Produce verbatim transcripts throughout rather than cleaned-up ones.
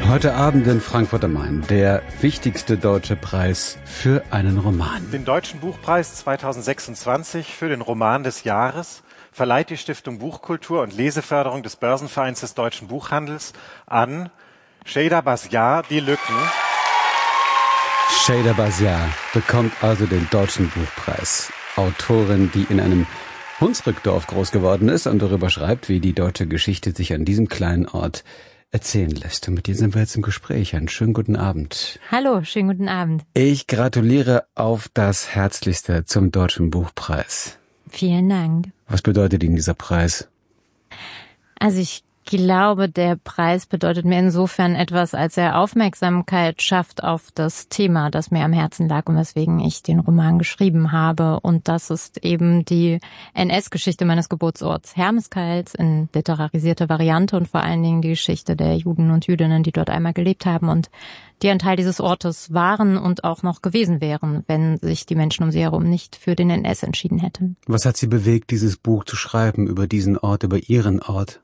Heute Abend in Frankfurt am Main der wichtigste deutsche Preis für einen Roman. Den Deutschen Buchpreis zweitausendsechsundzwanzig für den Roman des Jahres verleiht die Stiftung Buchkultur und Leseförderung des Börsenvereins des deutschen Buchhandels an Şeyda Bazziar, Die Lücken. Şeyda Bazziar bekommt also den Deutschen Buchpreis. Autorin, die in einem Hunsrückdorf groß geworden ist und darüber schreibt, wie die deutsche Geschichte sich an diesem kleinen Ort erzählen lässt. Und mit dir sind wir jetzt im Gespräch. Einen schönen guten Abend. Hallo, schönen guten Abend. Ich gratuliere auf das Herzlichste zum Deutschen Buchpreis. Vielen Dank. Was bedeutet Ihnen dieser Preis? Also ich glaube, der Preis bedeutet mir insofern etwas, als er Aufmerksamkeit schafft auf das Thema, das mir am Herzen lag und weswegen ich den Roman geschrieben habe. Und das ist eben die N S-Geschichte meines Geburtsorts Hermeskeil in literarisierter Variante und vor allen Dingen die Geschichte der Juden und Jüdinnen, die dort einmal gelebt haben und die ein Teil dieses Ortes waren und auch noch gewesen wären, wenn sich die Menschen um sie herum nicht für den N S entschieden hätten. Was hat Sie bewegt, dieses Buch zu schreiben über diesen Ort, über Ihren Ort?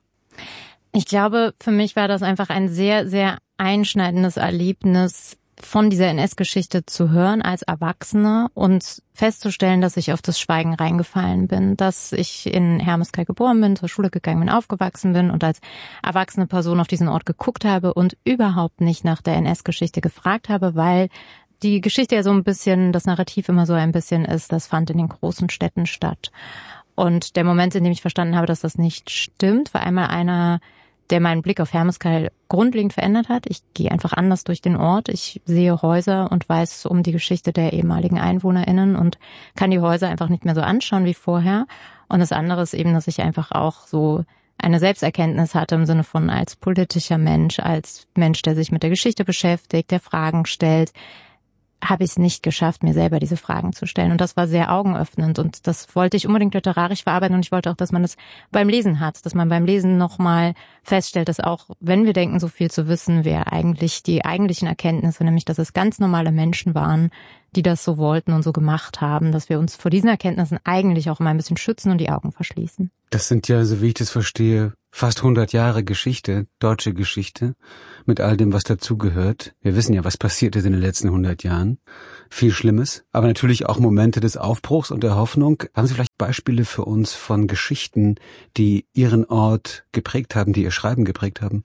Ich glaube, für mich war das einfach ein sehr, sehr einschneidendes Erlebnis, von dieser N S-Geschichte zu hören als Erwachsene und festzustellen, dass ich auf das Schweigen reingefallen bin, dass ich in Hermeskeil geboren bin, zur Schule gegangen bin, aufgewachsen bin und als erwachsene Person auf diesen Ort geguckt habe und überhaupt nicht nach der N S-Geschichte gefragt habe, weil die Geschichte ja so ein bisschen, das Narrativ immer so ein bisschen ist, das fand in den großen Städten statt. Und der Moment, in dem ich verstanden habe, dass das nicht stimmt, war einmal einer, der meinen Blick auf Hermeskeil grundlegend verändert hat. Ich gehe einfach anders durch den Ort. Ich sehe Häuser und weiß um die Geschichte der ehemaligen EinwohnerInnen und kann die Häuser einfach nicht mehr so anschauen wie vorher. Und das andere ist eben, dass ich einfach auch so eine Selbsterkenntnis hatte im Sinne von als politischer Mensch, als Mensch, der sich mit der Geschichte beschäftigt, der Fragen stellt, habe ich es nicht geschafft, mir selber diese Fragen zu stellen. Und das war sehr augenöffnend und das wollte ich unbedingt literarisch verarbeiten und ich wollte auch, dass man das beim Lesen hat, dass man beim Lesen nochmal feststellt, dass auch, wenn wir denken, so viel zu wissen, wir eigentlich die eigentlichen Erkenntnisse, nämlich, dass es ganz normale Menschen waren, die das so wollten und so gemacht haben, dass wir uns vor diesen Erkenntnissen eigentlich auch immer ein bisschen schützen und die Augen verschließen. Das sind ja, so wie ich das verstehe, fast hundert Jahre Geschichte, deutsche Geschichte, mit all dem, was dazugehört. Wir wissen ja, was passiert ist in den letzten hundert Jahren. Viel Schlimmes, aber natürlich auch Momente des Aufbruchs und der Hoffnung. Haben Sie vielleicht Beispiele für uns von Geschichten, die Ihren Ort geprägt haben, die Ihr Schreiben geprägt haben?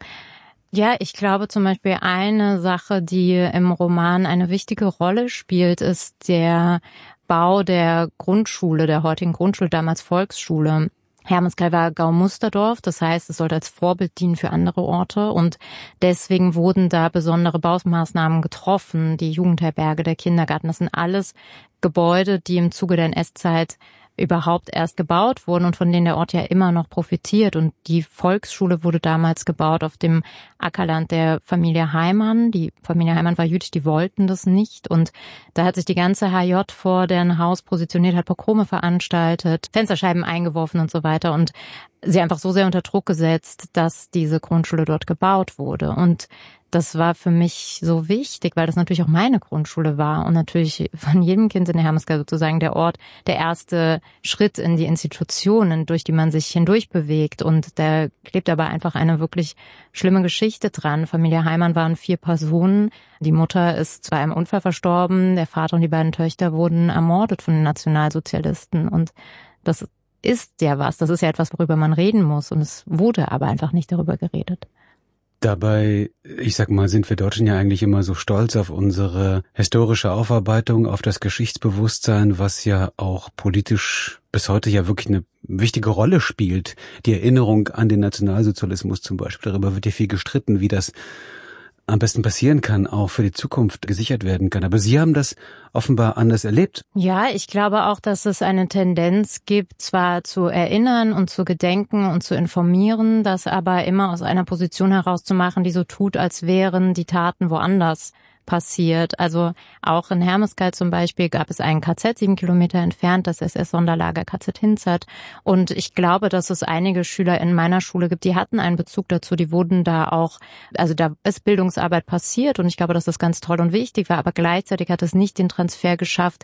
Ja, ich glaube zum Beispiel eine Sache, die im Roman eine wichtige Rolle spielt, ist der Bau der Grundschule, der heutigen Grundschule, damals Volksschule. Hermeskeil war Gaumusterdorf, das heißt, es sollte als Vorbild dienen für andere Orte und deswegen wurden da besondere Baumaßnahmen getroffen, die Jugendherberge, der Kindergarten, das sind alles Gebäude, die im Zuge der N S-Zeit überhaupt erst gebaut wurden und von denen der Ort ja immer noch profitiert. Und die Volksschule wurde damals gebaut auf dem Ackerland der Familie Heimann. Die Familie Heimann war jüdisch, die wollten das nicht. Und da hat sich die ganze H J vor deren Haus positioniert, hat Pogrome veranstaltet, Fensterscheiben eingeworfen und so weiter und sie einfach so sehr unter Druck gesetzt, dass diese Grundschule dort gebaut wurde. Und das war für mich so wichtig, weil das natürlich auch meine Grundschule war und natürlich von jedem Kind in der Hermeskeil sozusagen der Ort, der erste Schritt in die Institutionen, durch die man sich hindurch bewegt. Und da klebt aber einfach eine wirklich schlimme Geschichte dran. Familie Heimann waren vier Personen. Die Mutter ist zwar im Unfall verstorben, der Vater und die beiden Töchter wurden ermordet von den Nationalsozialisten. Und das ist ja was, das ist ja etwas, worüber man reden muss. Und es wurde aber einfach nicht darüber geredet. Dabei, ich sag mal, sind wir Deutschen ja eigentlich immer so stolz auf unsere historische Aufarbeitung, auf das Geschichtsbewusstsein, was ja auch politisch bis heute ja wirklich eine wichtige Rolle spielt. Die Erinnerung an den Nationalsozialismus zum Beispiel, darüber wird ja viel gestritten, wie das am besten passieren kann, auch für die Zukunft gesichert werden kann. Aber Sie haben das offenbar anders erlebt. Ja, ich glaube auch, dass es eine Tendenz gibt, zwar zu erinnern und zu gedenken und zu informieren, das aber immer aus einer Position heraus zu machen, die so tut, als wären die Taten woanders passiert. Also auch in Hermeskeil zum Beispiel gab es ein K Z sieben Kilometer entfernt, das S S-Sonderlager K Z Hinzert. Und ich glaube, dass es einige Schüler in meiner Schule gibt, die hatten einen Bezug dazu, die wurden da auch, also da ist Bildungsarbeit passiert und ich glaube, dass das ganz toll und wichtig war, aber gleichzeitig hat es nicht den Transfer geschafft,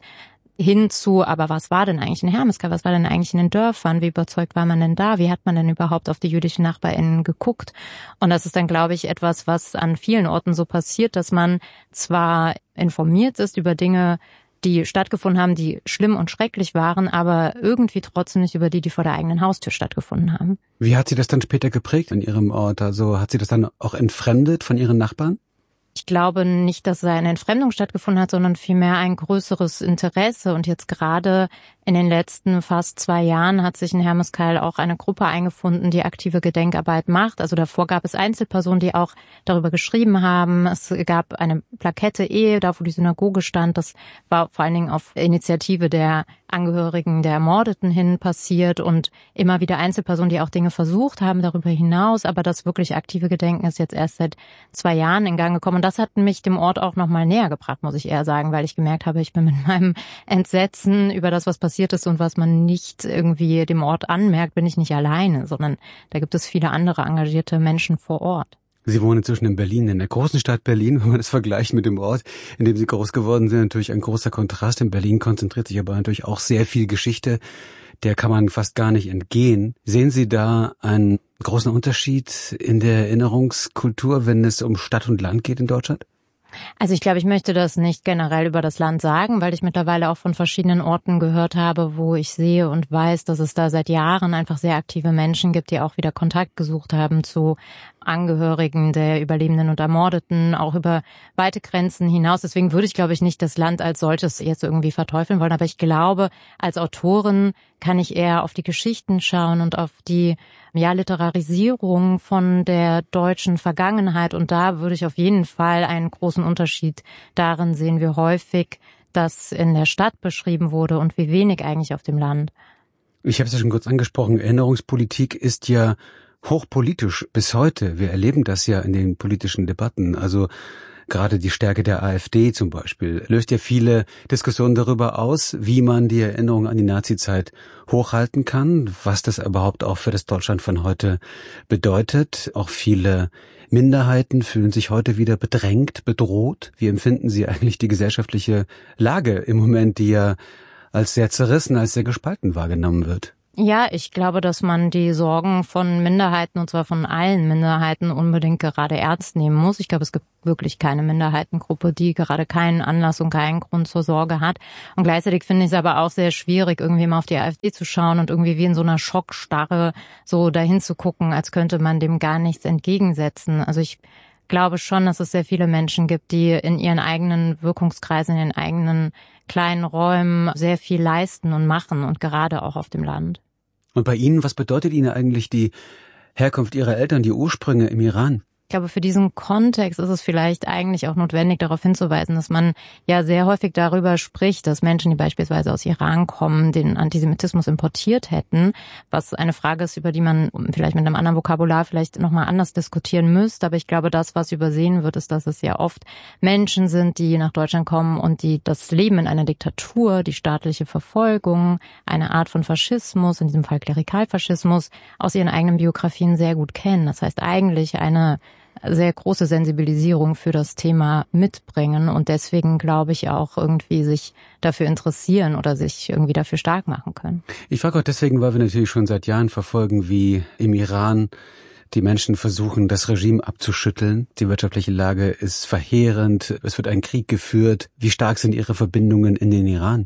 hinzu, aber was war denn eigentlich in Hermeskeil, was war denn eigentlich in den Dörfern, wie überzeugt war man denn da, wie hat man denn überhaupt auf die jüdischen NachbarInnen geguckt? Und das ist dann, glaube ich, etwas, was an vielen Orten so passiert, dass man zwar informiert ist über Dinge, die stattgefunden haben, die schlimm und schrecklich waren, aber irgendwie trotzdem nicht über die, die vor der eigenen Haustür stattgefunden haben. Wie hat sie das dann später geprägt in ihrem Ort? Also hat sie das dann auch entfremdet von ihren Nachbarn? Ich glaube nicht, dass da eine Entfremdung stattgefunden hat, sondern vielmehr ein größeres Interesse. Und jetzt gerade in den letzten fast zwei Jahren hat sich in Hermeskeil auch eine Gruppe eingefunden, die aktive Gedenkarbeit macht. Also davor gab es Einzelpersonen, die auch darüber geschrieben haben. Es gab eine Plakette Ehe, da wo die Synagoge stand. Das war vor allen Dingen auf Initiative der Angehörigen der Ermordeten hin passiert und immer wieder Einzelpersonen, die auch Dinge versucht haben darüber hinaus. Aber das wirklich aktive Gedenken ist jetzt erst seit zwei Jahren in Gang gekommen. Und das hat mich dem Ort auch nochmal näher gebracht, muss ich eher sagen, weil ich gemerkt habe, ich bin mit meinem Entsetzen über das, was passiert ist und was man nicht irgendwie dem Ort anmerkt, bin ich nicht alleine, sondern da gibt es viele andere engagierte Menschen vor Ort. Sie wohnen inzwischen in Berlin, in der großen Stadt Berlin, wenn man das vergleicht mit dem Ort, in dem Sie groß geworden sind. Natürlich ein großer Kontrast. In Berlin konzentriert sich aber natürlich auch sehr viel Geschichte. Der kann man fast gar nicht entgehen. Sehen Sie da einen großen Unterschied in der Erinnerungskultur, wenn es um Stadt und Land geht in Deutschland? Also ich glaube, ich möchte das nicht generell über das Land sagen, weil ich mittlerweile auch von verschiedenen Orten gehört habe, wo ich sehe und weiß, dass es da seit Jahren einfach sehr aktive Menschen gibt, die auch wieder Kontakt gesucht haben zu Angehörigen der Überlebenden und Ermordeten, auch über weite Grenzen hinaus. Deswegen würde ich, glaube ich, nicht das Land als solches jetzt irgendwie verteufeln wollen. Aber ich glaube, als Autorin kann ich eher auf die Geschichten schauen und auf die ja, Literarisierung von der deutschen Vergangenheit. Und da würde ich auf jeden Fall einen großen Unterschied darin sehen, wie häufig das in der Stadt beschrieben wurde und wie wenig eigentlich auf dem Land. Ich habe es ja schon kurz angesprochen, Erinnerungspolitik ist ja hochpolitisch bis heute. Wir erleben das ja in den politischen Debatten. Also gerade die Stärke der AfD zum Beispiel löst ja viele Diskussionen darüber aus, wie man die Erinnerung an die Nazizeit hochhalten kann, was das überhaupt auch für das Deutschland von heute bedeutet. Auch viele Minderheiten fühlen sich heute wieder bedrängt, bedroht. Wie empfinden Sie eigentlich die gesellschaftliche Lage im Moment, die ja als sehr zerrissen, als sehr gespalten wahrgenommen wird? Ja, ich glaube, dass man die Sorgen von Minderheiten, und zwar von allen Minderheiten, unbedingt gerade ernst nehmen muss. Ich glaube, es gibt wirklich keine Minderheitengruppe, die gerade keinen Anlass und keinen Grund zur Sorge hat. Und gleichzeitig finde ich es aber auch sehr schwierig, irgendwie mal auf die AfD zu schauen und irgendwie wie in so einer Schockstarre so dahin zu gucken, als könnte man dem gar nichts entgegensetzen. Also ich glaube schon, dass es sehr viele Menschen gibt, die in ihren eigenen Wirkungskreisen, in den eigenen kleinen Räumen sehr viel leisten und machen und gerade auch auf dem Land. Und bei Ihnen, was bedeutet Ihnen eigentlich die Herkunft Ihrer Eltern, die Ursprünge im Iran? Ich glaube, für diesen Kontext ist es vielleicht eigentlich auch notwendig, darauf hinzuweisen, dass man ja sehr häufig darüber spricht, dass Menschen, die beispielsweise aus Iran kommen, den Antisemitismus importiert hätten, was eine Frage ist, über die man vielleicht mit einem anderen Vokabular vielleicht nochmal anders diskutieren müsste. Aber ich glaube, das, was übersehen wird, ist, dass es ja oft Menschen sind, die nach Deutschland kommen und die das Leben in einer Diktatur, die staatliche Verfolgung, eine Art von Faschismus, in diesem Fall Klerikalfaschismus, aus ihren eigenen Biografien sehr gut kennen. Das heißt eigentlich eine sehr große Sensibilisierung für das Thema mitbringen und deswegen, glaube ich, auch irgendwie sich dafür interessieren oder sich irgendwie dafür stark machen können. Ich frage auch deswegen, weil wir natürlich schon seit Jahren verfolgen, wie im Iran die Menschen versuchen, das Regime abzuschütteln. Die wirtschaftliche Lage ist verheerend, es wird ein Krieg geführt. Wie stark sind Ihre Verbindungen in den Iran?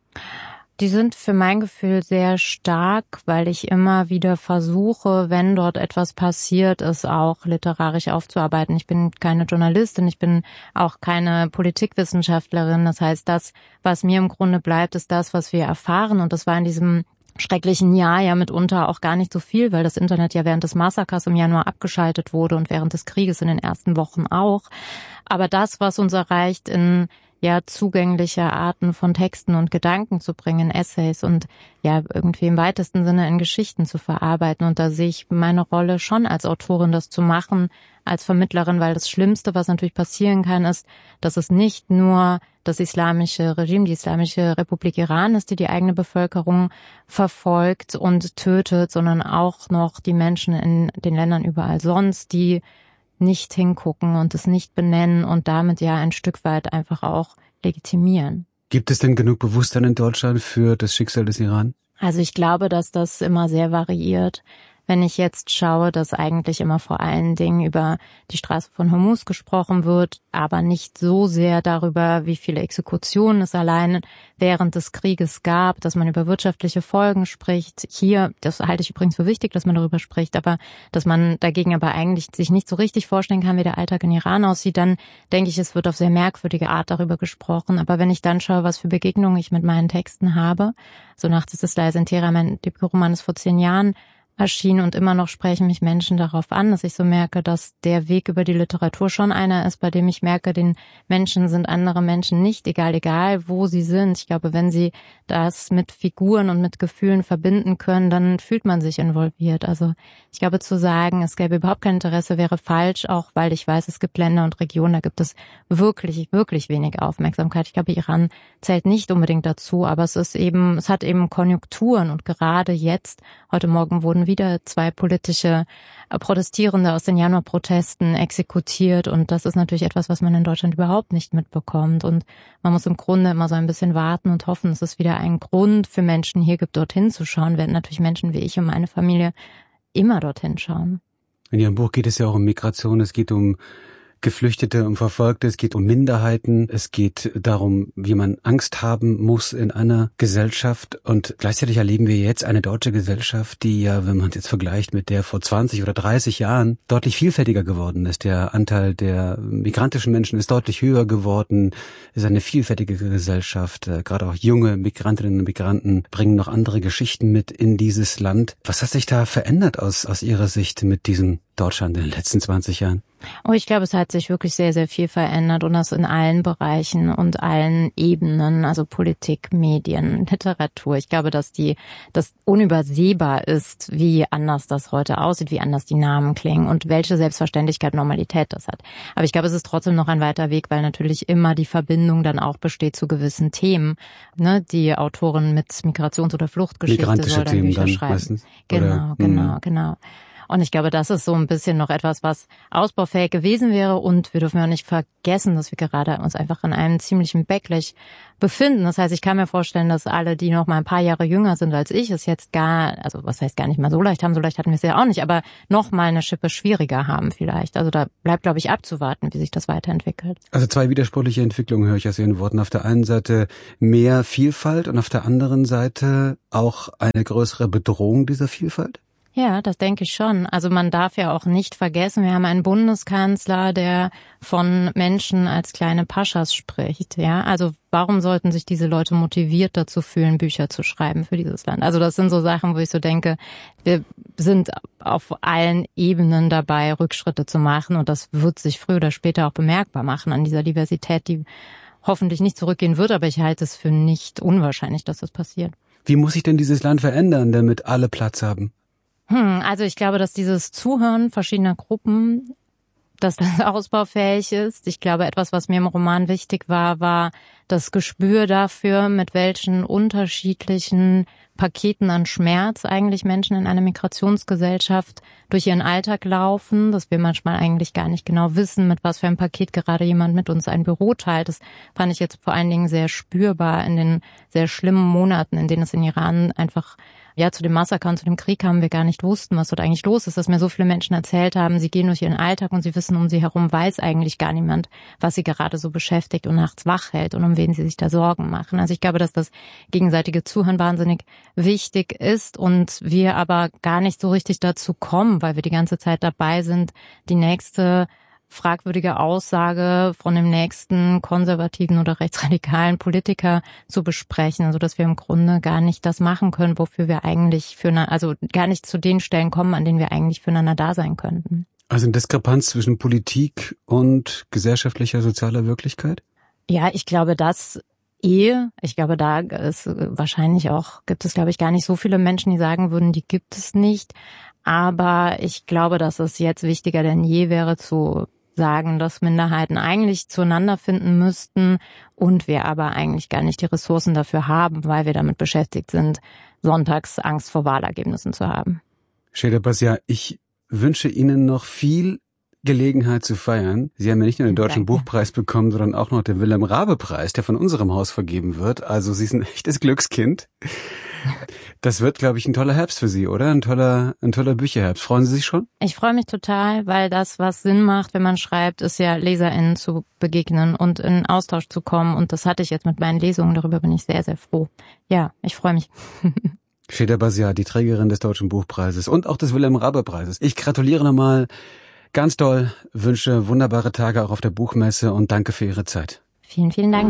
Die sind für mein Gefühl sehr stark, weil ich immer wieder versuche, wenn dort etwas passiert, es auch literarisch aufzuarbeiten. Ich bin keine Journalistin, ich bin auch keine Politikwissenschaftlerin. Das heißt, das, was mir im Grunde bleibt, ist das, was wir erfahren. Und das war in diesem schrecklichen Jahr ja mitunter auch gar nicht so viel, weil das Internet ja während des Massakers im Januar abgeschaltet wurde und während des Krieges in den ersten Wochen auch. Aber das, was uns erreicht, in ja zugängliche Arten von Texten und Gedanken zu bringen, Essays und ja irgendwie im weitesten Sinne in Geschichten zu verarbeiten. Und da sehe ich meine Rolle schon als Autorin, das zu machen, als Vermittlerin, weil das Schlimmste, was natürlich passieren kann, ist, dass es nicht nur das islamische Regime, die Islamische Republik Iran ist, die die eigene Bevölkerung verfolgt und tötet, sondern auch noch die Menschen in den Ländern überall sonst, die nicht hingucken und es nicht benennen und damit ja ein Stück weit einfach auch legitimieren. Gibt es denn genug Bewusstsein in Deutschland für das Schicksal des Iran? Also ich glaube, dass das immer sehr variiert. Wenn ich jetzt schaue, dass eigentlich immer vor allen Dingen über die Straße von Hormuz gesprochen wird, aber nicht so sehr darüber, wie viele Exekutionen es allein während des Krieges gab, dass man über wirtschaftliche Folgen spricht. Hier, das halte ich übrigens für wichtig, dass man darüber spricht, aber dass man dagegen aber eigentlich sich nicht so richtig vorstellen kann, wie der Alltag in Iran aussieht, dann denke ich, es wird auf sehr merkwürdige Art darüber gesprochen. Aber wenn ich dann schaue, was für Begegnungen ich mit meinen Texten habe, so Nachts ist es leise in Teheran, mein Debütroman ist vor zehn Jahren erschien und immer noch sprechen mich Menschen darauf an, dass ich so merke, dass der Weg über die Literatur schon einer ist, bei dem ich merke, den Menschen sind andere Menschen nicht egal, egal wo sie sind. Ich glaube, wenn sie das mit Figuren und mit Gefühlen verbinden können, dann fühlt man sich involviert. Also ich glaube, zu sagen, es gäbe überhaupt kein Interesse, wäre falsch, auch weil ich weiß, es gibt Länder und Regionen, da gibt es wirklich, wirklich wenig Aufmerksamkeit. Ich glaube, Iran zählt nicht unbedingt dazu, aber es ist eben, es hat eben Konjunkturen und gerade jetzt, heute Morgen wurden wieder zwei politische Protestierende aus den Januarprotesten exekutiert und das ist natürlich etwas, was man in Deutschland überhaupt nicht mitbekommt und man muss im Grunde immer so ein bisschen warten und hoffen, dass es wieder einen Grund für Menschen hier gibt, dorthin zu schauen, während natürlich Menschen wie ich und meine Familie immer dorthin schauen. In Ihrem Buch geht es ja auch um Migration, es geht um Geflüchtete und Verfolgte, es geht um Minderheiten, es geht darum, wie man Angst haben muss in einer Gesellschaft und gleichzeitig erleben wir jetzt eine deutsche Gesellschaft, die ja, wenn man es jetzt vergleicht mit der vor zwanzig oder dreißig Jahren, deutlich vielfältiger geworden ist. Der Anteil der migrantischen Menschen ist deutlich höher geworden, es ist eine vielfältige Gesellschaft, gerade auch junge Migrantinnen und Migranten bringen noch andere Geschichten mit in dieses Land. Was hat sich da verändert aus, aus Ihrer Sicht mit diesem Deutschland in den letzten zwanzig Jahren? Oh, ich glaube, es hat sich wirklich sehr, sehr viel verändert und das in allen Bereichen und allen Ebenen, also Politik, Medien, Literatur. Ich glaube, dass die, dass unübersehbar ist, wie anders das heute aussieht, wie anders die Namen klingen und welche Selbstverständlichkeit, Normalität das hat. Aber ich glaube, es ist trotzdem noch ein weiter Weg, weil natürlich immer die Verbindung dann auch besteht zu gewissen Themen. Ne, die Autorin mit Migrations- oder Fluchtgeschichte soll dann Bücher schreiben. Meistens, genau, oder? genau, genau. Und ich glaube, das ist so ein bisschen noch etwas, was ausbaufähig gewesen wäre. Und wir dürfen ja nicht vergessen, dass wir gerade uns einfach in einem ziemlichen Backlash befinden. Das heißt, ich kann mir vorstellen, dass alle, die noch mal ein paar Jahre jünger sind als ich, es jetzt gar, also was heißt gar nicht mal so leicht haben, so leicht hatten wir es ja auch nicht, aber noch mal eine Schippe schwieriger haben vielleicht. Also da bleibt, glaube ich, abzuwarten, wie sich das weiterentwickelt. Also zwei widersprüchliche Entwicklungen höre ich aus Ihren Worten. Auf der einen Seite mehr Vielfalt und auf der anderen Seite auch eine größere Bedrohung dieser Vielfalt? Ja, das denke ich schon. Also man darf ja auch nicht vergessen, wir haben einen Bundeskanzler, der von Menschen als kleine Paschas spricht. Ja, also warum sollten sich diese Leute motiviert dazu fühlen, Bücher zu schreiben für dieses Land? Also das sind so Sachen, wo ich so denke, wir sind auf allen Ebenen dabei, Rückschritte zu machen und das wird sich früher oder später auch bemerkbar machen an dieser Diversität, die hoffentlich nicht zurückgehen wird, aber ich halte es für nicht unwahrscheinlich, dass das passiert. Wie muss sich denn dieses Land verändern, damit alle Platz haben? Hm, also ich glaube, dass dieses Zuhören verschiedener Gruppen, dass das ausbaufähig ist. Ich glaube, etwas, was mir im Roman wichtig war, war das Gespür dafür, mit welchen unterschiedlichen Paketen an Schmerz eigentlich Menschen in einer Migrationsgesellschaft durch ihren Alltag laufen, dass wir manchmal eigentlich gar nicht genau wissen, mit was für einem Paket gerade jemand mit uns ein Büro teilt. Das fand ich jetzt vor allen Dingen sehr spürbar in den sehr schlimmen Monaten, in denen es in Iran einfach ja, zu dem Massaker und zu dem Krieg haben wir gar nicht wussten, was dort eigentlich los ist, dass mir so viele Menschen erzählt haben, sie gehen durch ihren Alltag und sie wissen, um sie herum weiß eigentlich gar niemand, was sie gerade so beschäftigt und nachts wach hält und um wen sie sich da Sorgen machen. Also ich glaube, dass das gegenseitige Zuhören wahnsinnig wichtig ist und wir aber gar nicht so richtig dazu kommen, weil wir die ganze Zeit dabei sind, die nächste fragwürdige Aussage von dem nächsten konservativen oder rechtsradikalen Politiker zu besprechen, also dass wir im Grunde gar nicht das machen können, wofür wir eigentlich für, also gar nicht zu den Stellen kommen, an denen wir eigentlich füreinander da sein könnten. Also eine Diskrepanz zwischen Politik und gesellschaftlicher, sozialer Wirklichkeit? Ja, ich glaube, das Ehe, ich glaube, da ist wahrscheinlich auch, gibt es, glaube ich, gar nicht so viele Menschen, die sagen würden, die gibt es nicht. Aber ich glaube, dass es jetzt wichtiger denn je wäre zu sagen, dass Minderheiten eigentlich zueinander finden müssten und wir aber eigentlich gar nicht die Ressourcen dafür haben, weil wir damit beschäftigt sind, sonntags Angst vor Wahlergebnissen zu haben. Sheyda Basiar, ich wünsche Ihnen noch viel Gelegenheit zu feiern. Sie haben ja nicht nur den Deutschen Danke. Buchpreis bekommen, sondern auch noch den Wilhelm-Raabe-Preis, der von unserem Haus vergeben wird. Also Sie sind ein echtes Glückskind. Das wird, glaube ich, ein toller Herbst für Sie, oder? Ein toller, ein toller Bücherherbst. Freuen Sie sich schon? Ich freue mich total, weil das, was Sinn macht, wenn man schreibt, ist ja LeserInnen zu begegnen und in Austausch zu kommen. Und das hatte ich jetzt mit meinen Lesungen. Darüber bin ich sehr, sehr froh. Ja, ich freue mich. Sheda Basiar, die Trägerin des Deutschen Buchpreises und auch des Wilhelm-Raabe-Preises. Ich gratuliere nochmal ganz doll, wünsche wunderbare Tage auch auf der Buchmesse und danke für Ihre Zeit. Vielen, vielen Dank.